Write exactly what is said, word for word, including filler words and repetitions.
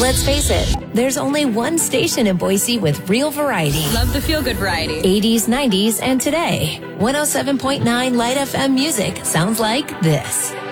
Let's face it, there's only one station in Boise with real variety. Love the feel-good variety. eighties, nineties, and today. one oh seven point nine Light F M music sounds like this.